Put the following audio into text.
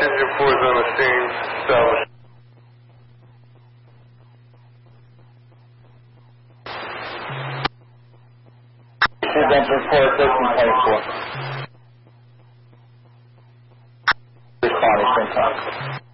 Engine 4 is on the scene. Establish. Engine 4, 1324. Responding, same time.